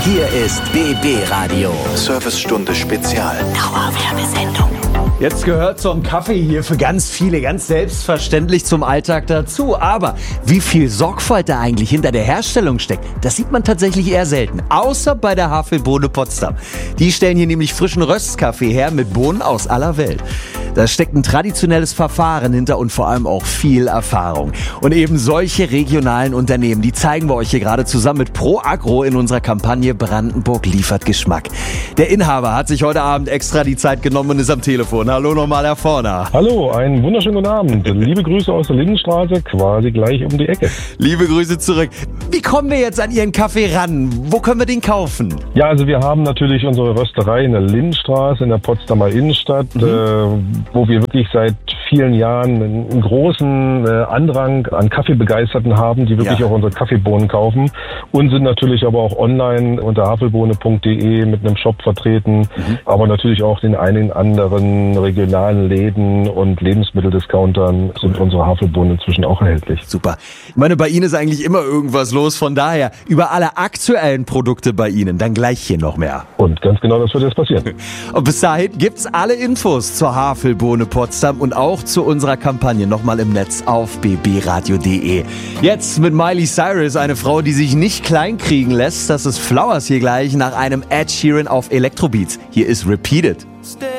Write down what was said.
Hier ist BB Radio. Servicestunde Spezial. Dauerwerbesendung. Jetzt gehört so ein Kaffee hier für ganz viele ganz selbstverständlich zum Alltag dazu. Aber wie viel Sorgfalt da eigentlich hinter der Herstellung steckt, das sieht man tatsächlich eher selten. Außer bei der Havelbohne Potsdam. Die stellen hier nämlich frischen Röstkaffee her mit Bohnen aus aller Welt. Da steckt ein traditionelles Verfahren hinter und vor allem auch viel Erfahrung. Und eben solche regionalen Unternehmen, die zeigen wir euch hier gerade zusammen mit Pro Agro in unserer Kampagne Brandenburg liefert Geschmack. Der Inhaber hat sich heute Abend extra die Zeit genommen und ist am Telefon. Hallo nochmal, Herr Forner. Hallo, einen wunderschönen guten Abend. Liebe Grüße aus der Lindenstraße, quasi gleich um die Ecke. Liebe Grüße zurück. Wie kommen wir jetzt an Ihren Kaffee ran? Wo können wir den kaufen? Ja, also wir haben natürlich unsere Rösterei in der Lindenstraße, in der Potsdamer Innenstadt, wo wir wirklich seit vielen Jahren einen großen Andrang an Kaffeebegeisterten haben, die wirklich auch unsere Kaffeebohnen kaufen und sind natürlich aber auch online unter havelbohne.de mit einem Shop vertreten, aber natürlich auch den einigen anderen regionalen Läden und Lebensmitteldiscountern sind unsere Havelbohnen inzwischen auch erhältlich. Super. Ich meine, bei Ihnen ist eigentlich immer irgendwas los, von daher über alle aktuellen Produkte bei Ihnen, dann gleich hier noch mehr. Und ganz genau das wird jetzt passieren. Und bis dahin gibt's alle Infos zur Havelbohne Potsdam und auch zu unserer Kampagne nochmal im Netz auf bbradio.de. Jetzt mit Miley Cyrus, eine Frau, die sich nicht kleinkriegen lässt. Das ist Flowers hier gleich nach einem Ed Sheeran auf Electrobeats. Hier ist Repeated.